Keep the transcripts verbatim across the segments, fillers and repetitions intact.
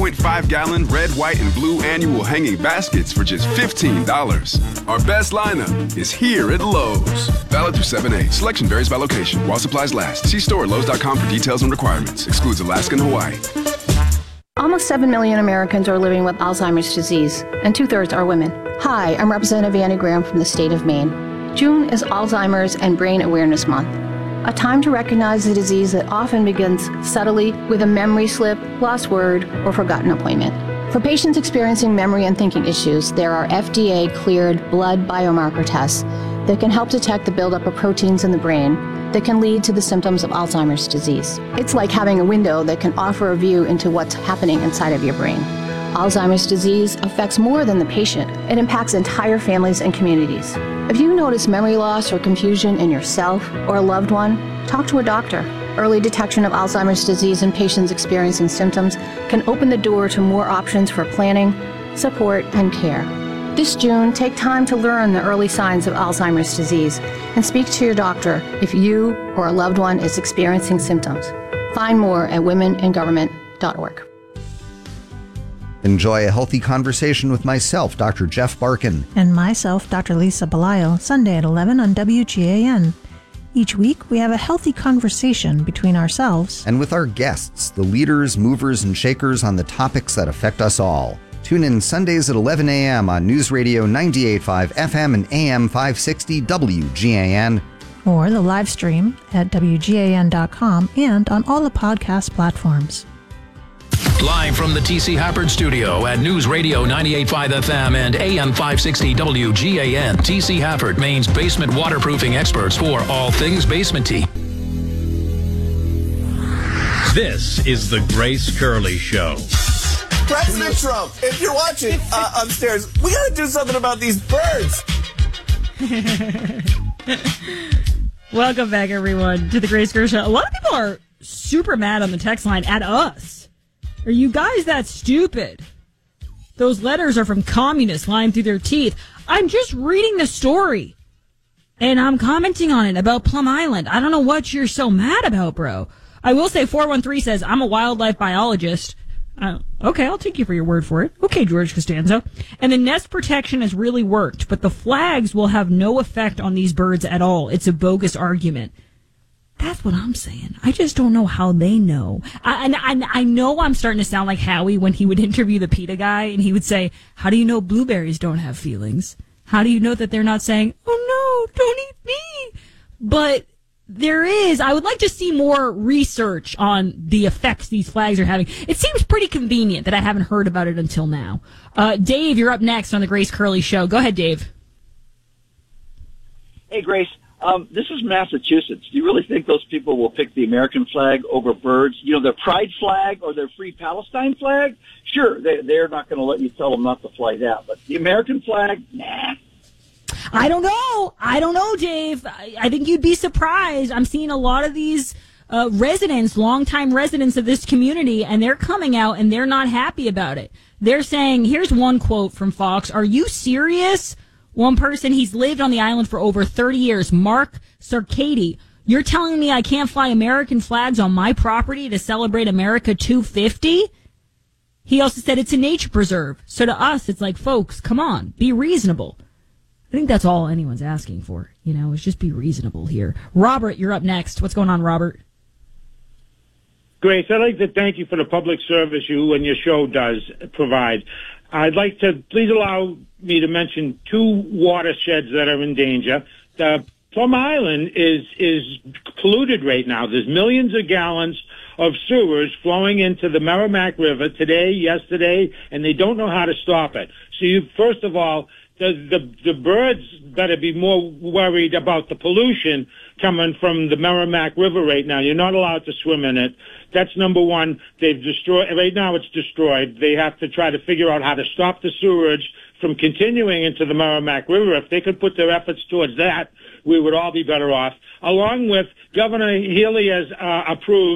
point five gallon red, white, and blue annual hanging baskets for just fifteen dollars. Our best lineup is here at Lowe's. Valid through seven eight. Selection varies by location while supplies last. See store at Lowe's dot com for details and requirements. Excludes Alaska and Hawaii. Almost seven million Americans are living with Alzheimer's disease, and two-thirds are women. Hi, I'm Representative Annie Graham from the state of Maine. June is Alzheimer's and Brain Awareness Month, a time to recognize a disease that often begins subtly with a memory slip, lost word, or forgotten appointment. For patients experiencing memory and thinking issues, there are F D A-cleared blood biomarker tests that can help detect the buildup of proteins in the brain that can lead to the symptoms of Alzheimer's disease. It's like having a window that can offer a view into what's happening inside of your brain. Alzheimer's disease affects more than the patient. It impacts entire families and communities. If you notice memory loss or confusion in yourself or a loved one, talk to a doctor. Early detection of Alzheimer's disease in patients experiencing symptoms can open the door to more options for planning, support, and care. This June, take time to learn the early signs of Alzheimer's disease and speak to your doctor if you or a loved one is experiencing symptoms. Find more at women in government dot org. Enjoy a healthy conversation with myself, Doctor Jeff Barkin. And myself, Doctor Lisa Belayo, Sunday at eleven on W G A N. Each week, we have a healthy conversation between ourselves and with our guests, the leaders, movers, and shakers on the topics that affect us all. Tune in Sundays at eleven a.m. on News Radio ninety-eight point five F M and A M five sixty W G A N. Or the live stream at W G A N dot com and on all the podcast platforms. Live from the T C Hafford Studio at News Radio ninety-eight point five F M and A M five sixty W G A N. T C Hafford, Maine's basement waterproofing experts for all things basementy. This is the Grace Curley Show. President Trump, if you're watching uh, upstairs, we got to do something about these birds. Welcome back, everyone, to the Grace Curley Show. A lot of people are super mad on the text line at us. Are you guys that stupid? Those letters are from communists lying through their teeth. I'm just reading the story, and I'm commenting on it about Plum Island. I don't know what you're so mad about, bro. I will say four one three says, I'm a wildlife biologist. Uh, okay, I'll take you for your word for it. Okay, George Costanzo. And the nest protection has really worked, but the flags will have no effect on these birds at all. It's a bogus argument. That's what I'm saying. I just don't know how they know. I, and I, I know I'm starting to sound like Howie when he would interview the PETA guy, and he would say, how do you know blueberries don't have feelings? How do you know that they're not saying, oh no, don't eat me? But there is. I would like to see more research on the effects these flags are having. It seems pretty convenient that I haven't heard about it until now. Uh, Dave, you're up next on the Grace Curley Show. Go ahead, Dave. Hey, Grace. Um, this is Massachusetts. Do you really think those people will pick the American flag over birds? You know, their pride flag or their Free Palestine flag? Sure, they, they're not going to let you tell them not to fly that. But the American flag, nah. I don't know. I don't know, Dave. I, I think you'd be surprised. I'm seeing a lot of these uh, residents, longtime residents of this community, and they're coming out and they're not happy about it. They're saying, here's one quote from Fox, "Are you serious?" One person, he's lived on the island for over thirty years, Mark Sarkady. "You're telling me I can't fly American flags on my property to celebrate America two fifty? He also said it's a nature preserve. So to us, it's like, folks, come on, be reasonable. I think that's all anyone's asking for, you know, is just be reasonable here. Robert, you're up next. What's going on, Robert? Grace, I'd like to thank you for the public service you and your show does provide. I'd like to please allow me to mention two watersheds that are in danger. The Plum Island is is polluted right now. There's millions of gallons of sewers flowing into the Merrimack River today, yesterday, and they don't know how to stop it. So you, first of all, the, the, the birds better be more worried about the pollution coming from the Merrimack River right now. You're not allowed to swim in it. That's number one. They've destroyed, right now it's destroyed. They have to try to figure out how to stop the sewerage from continuing into the Merrimack River. If they could put their efforts towards that, we would all be better off. Along with Governor Healy has uh, approved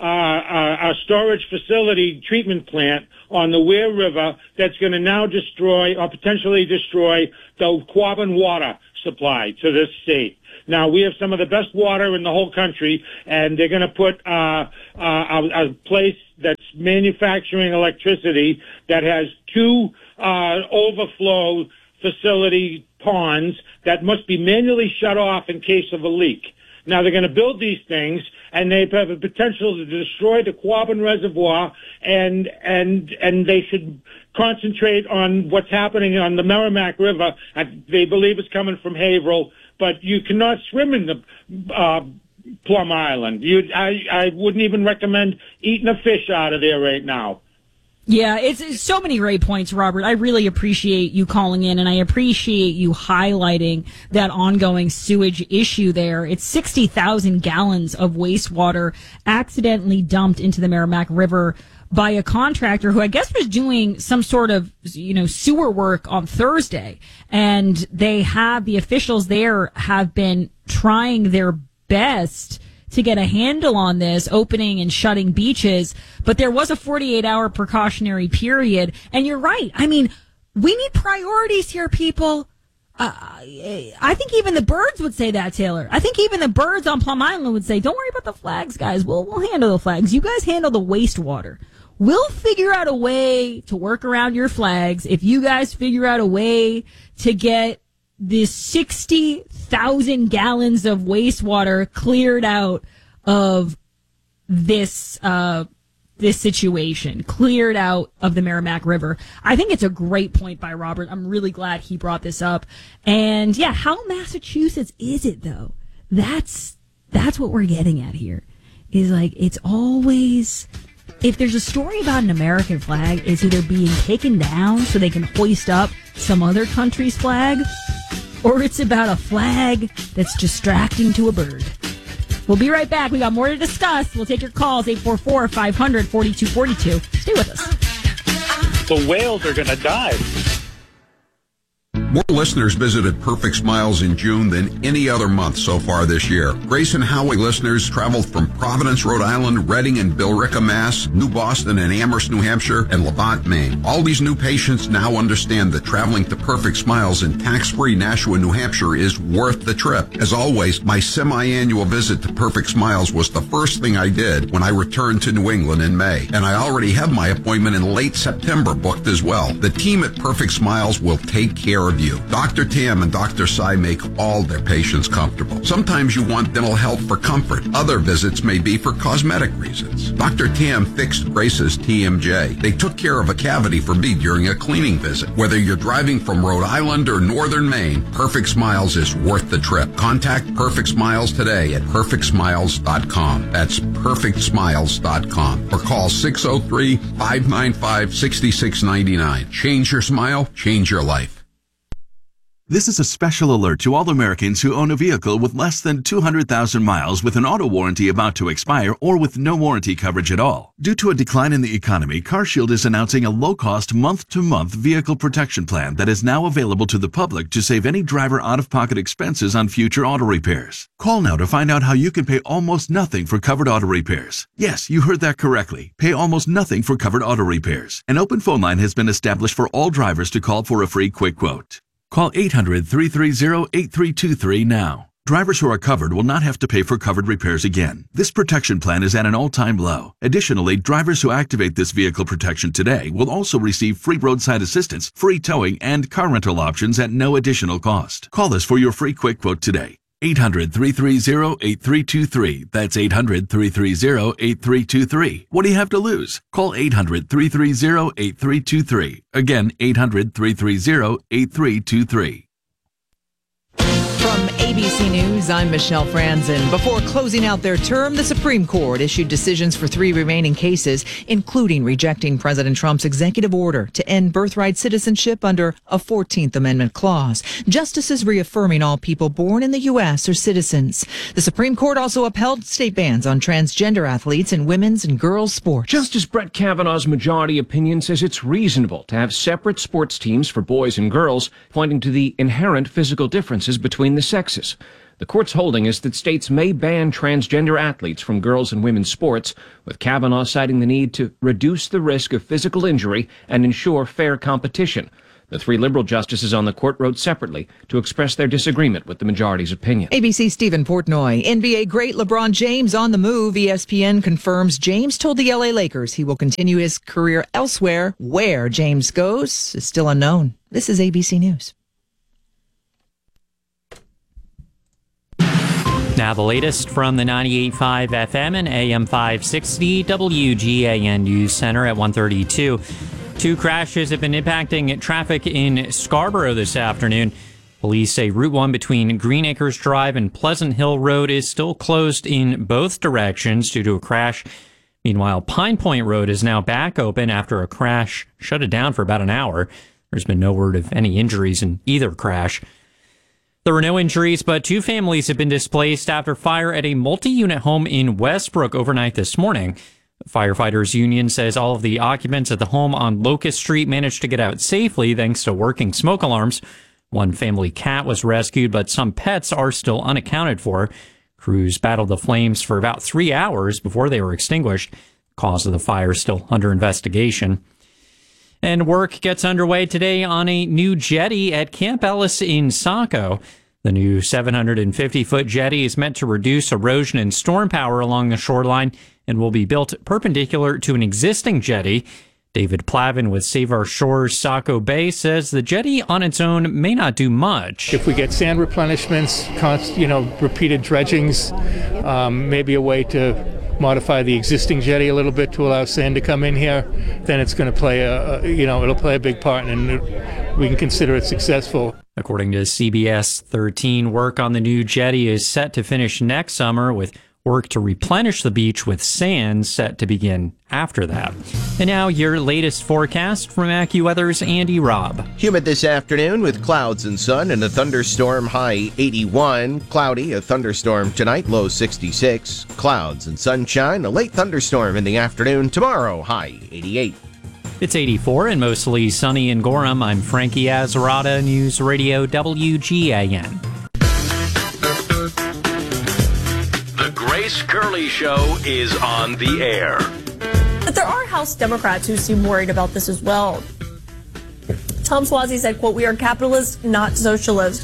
uh, a, a storage facility treatment plant on the Ware River that's going to now destroy or potentially destroy the Quabbin water supply to this state. Now, we have some of the best water in the whole country, and they're going to put uh, uh, a, a place that's manufacturing electricity that has two uh, overflow facility ponds that must be manually shut off in case of a leak. Now, they're going to build these things, and they have the potential to destroy the Quabbin Reservoir, and and and they should concentrate on what's happening on the Merrimack River. They believe it's coming from Haverhill, but you cannot swim in the uh, Plum Island. You, I, I wouldn't even recommend eating a fish out of there right now. Yeah, it's, it's so many great points, Robert. I really appreciate you calling in, and I appreciate you highlighting that ongoing sewage issue there. It's sixty thousand gallons of wastewater accidentally dumped into the Merrimack River by a contractor who I guess was doing some sort of, you know, sewer work on Thursday. And they have, the officials there have been trying their best to get a handle on this, opening and shutting beaches. But there was a forty-eight hour precautionary period. And you're right. I mean, we need priorities here, people. Uh, I think even the birds would say that, Taylor. I think even the birds on Plum Island would say, don't worry about the flags, guys. We'll, we'll handle the flags. You guys handle the wastewater. We'll figure out a way to work around your flags if you guys figure out a way to get this sixty thousand gallons of wastewater cleared out of this, uh, this situation, cleared out of the Merrimack River. I think it's a great point by Robert. I'm really glad he brought this up. And yeah, how Massachusetts is it though? That's, that's what we're getting at here. Is like, it's always, if there's a story about an American flag, it's either being taken down so they can hoist up some other country's flag, or it's about a flag that's distracting to a bird. We'll be right back. We got more to discuss. We'll take your calls, eight four four, five hundred, forty-two forty-two. Stay with us. The whales are going to die. More listeners visited Perfect Smiles in June than any other month so far this year. Grace and Howie listeners traveled from Providence, Rhode Island, Reading and Billerica, Mass., New Boston and Amherst, New Hampshire, and Levant, Maine. All these new patients now understand that traveling to Perfect Smiles in tax-free Nashua, New Hampshire is worth the trip. As always, my semi-annual visit to Perfect Smiles was the first thing I did when I returned to New England in May. And I already have my appointment in late September booked as well. The team at Perfect Smiles will take care of you. Doctor Tam and Doctor Sai make all their patients comfortable. Sometimes you want dental health for comfort. Other visits may be for cosmetic reasons. Doctor Tam fixed Grace's T M J. They took care of a cavity for me during a cleaning visit. Whether you're driving from Rhode Island or northern Maine, Perfect Smiles is worth the trip. Contact Perfect Smiles today at perfect smiles dot com. That's perfect smiles dot com. Or call six oh three, five nine five, six six nine nine. Change your smile, change your life. This is a special alert to all Americans who own a vehicle with less than two hundred thousand miles with an auto warranty about to expire or with no warranty coverage at all. Due to a decline in the economy, CarShield is announcing a low-cost month-to-month vehicle protection plan that is now available to the public to save any driver out-of-pocket expenses on future auto repairs. Call now to find out how you can pay almost nothing for covered auto repairs. Yes, you heard that correctly. Pay almost nothing for covered auto repairs. An open phone line has been established for all drivers to call for a free quick quote. Call eight hundred, three three zero, eight three two three now. Drivers who are covered will not have to pay for covered repairs again. This protection plan is at an all-time low. Additionally, drivers who activate this vehicle protection today will also receive free roadside assistance, free towing, and car rental options at no additional cost. Call us for your free quick quote today. eight hundred, three three zero, eight three two three. That's eight hundred, three three zero, eight three two three. What do you have to lose? Call eight hundred, three three zero, eight three two three. Again, eight hundred, three three zero, eight three two three. From A B C News, I'm Michelle Franzen. Before closing out their term, the Supreme Court issued decisions for three remaining cases, including rejecting President Trump's executive order to end birthright citizenship under a fourteenth Amendment clause. Justices reaffirming all people born in the U S are citizens. The Supreme Court also upheld state bans on transgender athletes in women's and girls' sports. Justice Brett Kavanaugh's majority opinion says it's reasonable to have separate sports teams for boys and girls, pointing to the inherent physical differences between the sexes. The court's holding is that states may ban transgender athletes from girls' and women's sports, with Kavanaugh citing the need to reduce the risk of physical injury and ensure fair competition. The three liberal justices on the court wrote separately to express their disagreement with the majority's opinion. A B C's Stephen Portnoy. N B A great LeBron James on the move. E S P N confirms James told the L A Lakers he will continue his career elsewhere. Where James goes is still unknown. This is A B C News. Now the latest from the ninety-eight point five F M and A M five sixty W G A N News Center at one thirty-two. Two crashes have been impacting traffic in Scarborough this afternoon. Police say Route one between Green Acres Drive and Pleasant Hill Road is still closed in both directions due to a crash. Meanwhile, Pine Point Road is now back open after a crash shut it down for about an hour. There's been no word of any injuries in either crash. There were no injuries, but two families have been displaced after fire at a multi-unit home in Westbrook overnight this morning. The Firefighters Union says all of the occupants at the home on Locust Street managed to get out safely thanks to working smoke alarms. One family cat was rescued, but some pets are still unaccounted for. Crews battled the flames for about three hours before they were extinguished. The cause of the fire is still under investigation. And work gets underway today on a new jetty at Camp Ellis in Saco. The new seven hundred fifty foot jetty is meant to reduce erosion and storm power along the shoreline and will be built perpendicular to an existing jetty. David Plavin with Save Our Shores Saco Bay says the jetty on its own may not do much. If we get sand replenishments, const, you know, repeated dredgings, um, maybe a way to modify the existing jetty a little bit to allow sand to come in here, then it's going to play a, a, you know, it'll play a big part, and it, we can consider it successful. According to C B S thirteen, work on the new jetty is set to finish next summer, with work to replenish the beach with sand set to begin after that. And now your latest forecast from AccuWeather's Andy Robb. Humid this afternoon with clouds and sun and a thunderstorm, high eighty-one. Cloudy, a thunderstorm tonight, low sixty-six. Clouds and sunshine, a late thunderstorm in the afternoon. Tomorrow, high eighty-eight. It's eighty-four and mostly sunny in Gorham. I'm Frankie Azarada, News Radio W G A N. The Grace Curley Show is on the air. But there are House Democrats who seem worried about this as well. Tom Suozzi said, quote, "We are capitalist, not socialist."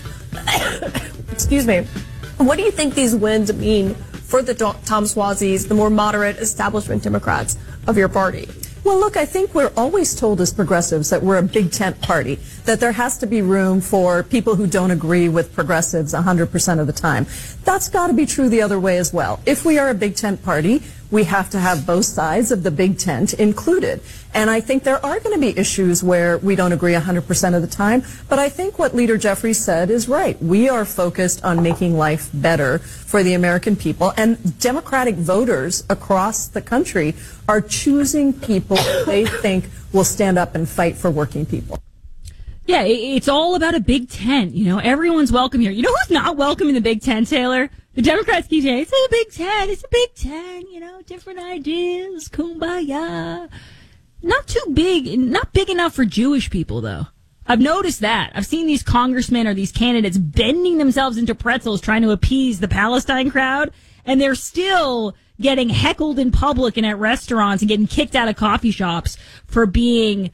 Excuse me. What do you think these wins mean for the Tom Suozzis, the more moderate establishment Democrats of your party? Well, look, I think we're always told as progressives that we're a big tent party, that there has to be room for people who don't agree with progressives one hundred percent of the time. That's got to be true the other way as well. If we are a big tent party, we have to have both sides of the big tent included. And I think there are going to be issues where we don't agree one hundred percent of the time. But I think what Leader Jeffries said is right. We are focused on making life better for the American people. And Democratic voters across the country are choosing people they think will stand up and fight for working people. Yeah, it's all about a big tent. You know, everyone's welcome here. You know who's not welcome in the big tent, Taylor? The Democrats keep saying, it's a big tent, it's a big tent, you know, different ideas, kumbaya. Not too big, not big enough for Jewish people, though. I've noticed that. I've seen these congressmen or these candidates bending themselves into pretzels trying to appease the Palestine crowd, and they're still getting heckled in public and at restaurants and getting kicked out of coffee shops for being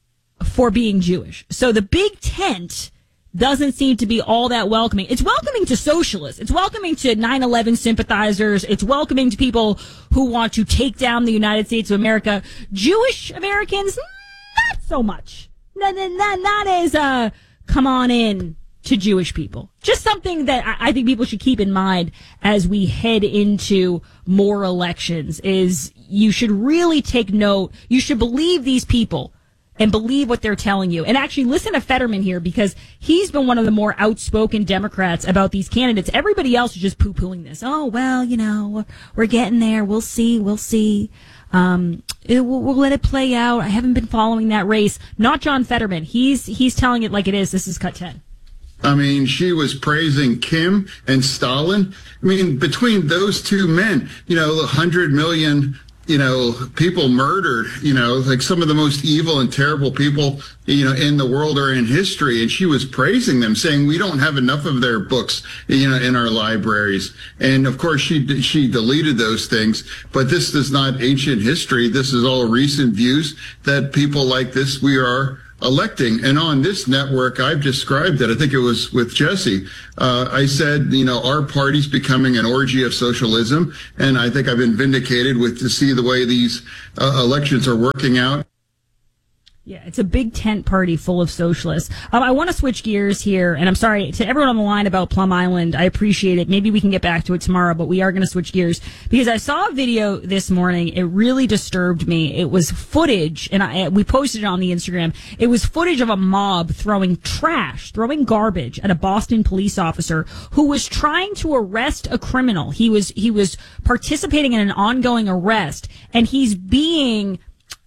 for being Jewish. So the big tent doesn't seem to be all that welcoming. It's welcoming to socialists. It's welcoming to nine eleven sympathizers. It's welcoming to people who want to take down the United States of America. Jewish Americans, not so much. Not, not, not as, uh, come on in to Jewish people. Just something that I think people should keep in mind as we head into more elections is you should really take note. You should believe these people and believe what they're telling you. And actually listen to Fetterman here, because he's been one of the more outspoken Democrats about these candidates. Everybody else is just poo-pooing this. Oh, well, you know, we're getting there. We'll see. We'll see. Um, it, we'll, we'll let it play out. I haven't been following that race. Not John Fetterman. He's, he's telling it like it is. This is Cut ten. I mean, she was praising Kim and Stalin. I mean, between those two men, you know, one hundred million you know, people murdered, you know, like some of the most evil and terrible people, you know, in the world or in history. And she was praising them, saying we don't have enough of their books, you know, in our libraries. And of course, she she deleted those things. But this is not ancient history. This is all recent views that people like this we are electing. And on this network, I've described it. I think it was with Jesse. Uh, I said, you know, our party's becoming an orgy of socialism. And I think I've been vindicated with to see the way these uh, elections are working out. Yeah, it's a big tent party full of socialists. Um, I want to switch gears here, and I'm sorry to everyone on the line about Plum Island. I appreciate it. Maybe we can get back to it tomorrow, but we are going to switch gears because I saw a video this morning. It really disturbed me. It was footage, and I, we posted it on the Instagram. It was footage of a mob throwing trash, throwing garbage at a Boston police officer who was trying to arrest a criminal. He was he was participating in an ongoing arrest, and he's being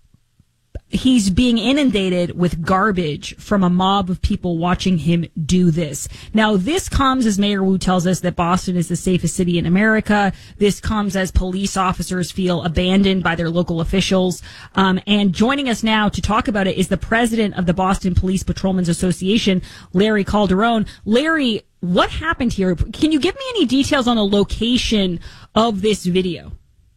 He's being inundated with garbage from a mob of people watching him do this. Now, this comes as Mayor Wu tells us that Boston is the safest city in America. This comes as police officers feel abandoned by their local officials. Um, and joining us now to talk about it is the president of the Boston Police Patrolmen's Association, Larry Calderon. Larry, what happened here? Can you give me any details on the location of this video?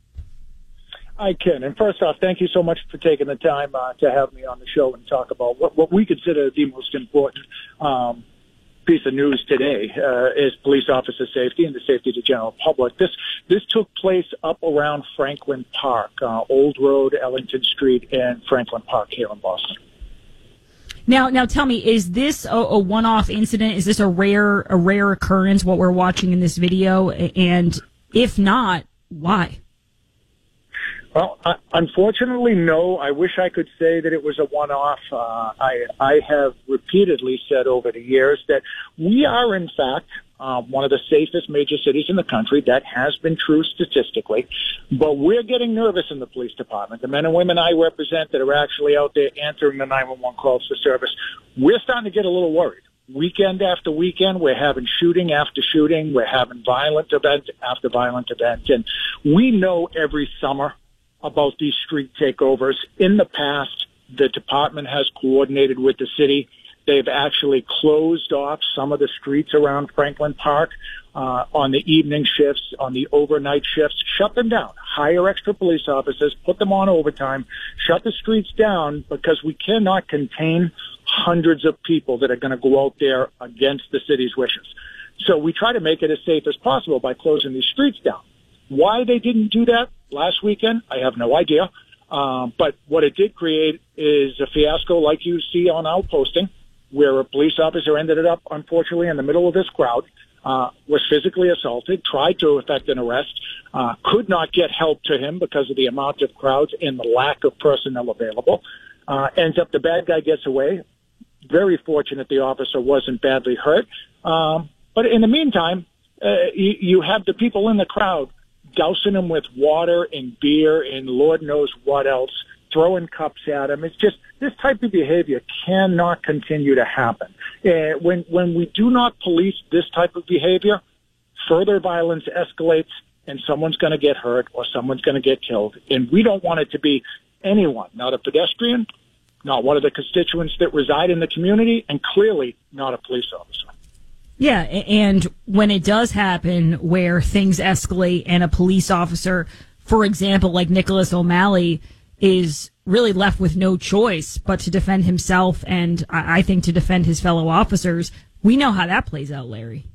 I can. And first off, thank you so much for taking the time uh, to have me on the show and talk about what, what we consider the most important um, piece of news today uh, is police officer safety and the safety of the general public. This this took place up around Franklin Park, uh, Old Road, Ellington Street, and Franklin Park here in Boston. Now, now, tell me, is this a, a one-off incident? Is this a rare a rare occurrence? What we're watching in this video, and if not, why? Well, uh, unfortunately, no. I wish I could say that it was a one-off. Uh, I, I have repeatedly said over the years that we are, in fact, uh, one of the safest major cities in the country. That has been true statistically. But we're getting nervous in the police department. The men and women I represent that are actually out there answering the nine one one calls for service, we're starting to get a little worried. Weekend after weekend, we're having shooting after shooting. We're having violent event after violent event. And we know every summer about these street takeovers. In the past, the department has coordinated with the city. They've actually closed off some of the streets around Franklin Park uh, on the evening shifts, on the overnight shifts, shut them down, hire extra police officers, put them on overtime, shut the streets down because we cannot contain hundreds of people that are going to go out there against the city's wishes. So we try to make it as safe as possible by closing these streets down. Why they didn't do that last weekend, I have no idea. Um, but what it did create is a fiasco like you see on our posting, where a police officer ended up, unfortunately, in the middle of this crowd, uh, was physically assaulted, tried to effect an arrest, uh, could not get help to him because of the amount of crowds and the lack of personnel available. Uh, ends up the bad guy gets away. Very fortunate the officer wasn't badly hurt. Um, but in the meantime, uh, you, you have the people in the crowd dousing them with water and beer and Lord knows what else, throwing cups at them. It's just, this type of behavior cannot continue to happen. Uh, when, when we do not police this type of behavior, further violence escalates and someone's going to get hurt or someone's going to get killed. And we don't want it to be anyone, not a pedestrian, not one of the constituents that reside in the community, and clearly not a police officer. Yeah, and when it does happen where things escalate and a police officer, for example, like Nicholas O'Malley, is really left with no choice but to defend himself and I think to defend his fellow officers, we know how that plays out, Larry.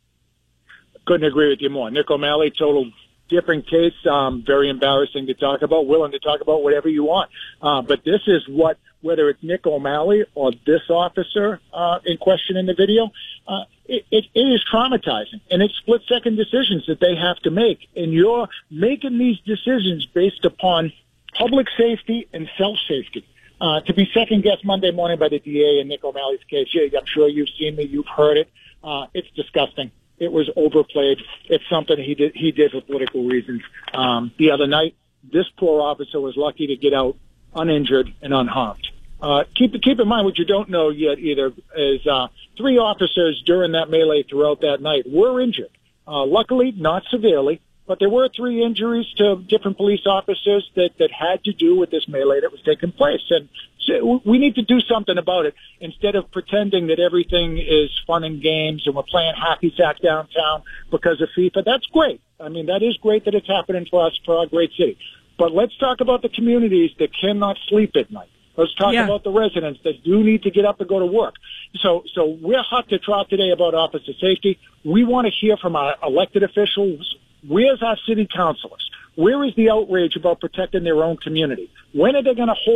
Couldn't agree with you more. Nick O'Malley, total different case, um, very embarrassing to talk about, willing to talk about whatever you want. Uh, but this is what, whether it's Nick O'Malley or this officer uh, in question in the video, uh, it, it, it is traumatizing. And it's split-second decisions that they have to make. And you're making these decisions based upon public safety and self-safety. Uh, to be second-guessed Monday morning by the D A in Nick O'Malley's case, yeah, I'm sure you've seen me, you've heard it. Uh, it's disgusting. It was overplayed. It's something he did, he did for political reasons. Um, the other night, this poor officer was lucky to get out uninjured and unharmed. Uh, keep, keep in mind what you don't know yet either is, uh, three officers during that melee throughout that night were injured. Uh, luckily, not severely. But there were three injuries to different police officers that, that had to do with this melee that was taking place. And so we need to do something about it instead of pretending that everything is fun and games and we're playing hacky sack downtown because of FIFA. That's great. I mean, that is great that it's happening for us, for our great city. But let's talk about the communities that cannot sleep at night. Let's talk yeah. about the residents that do need to get up and go to work. So, so we're hot to trot today about officer safety. We want to hear from our elected officials. Where's our city councilors? Where is the outrage about protecting their own community? When are they going to hold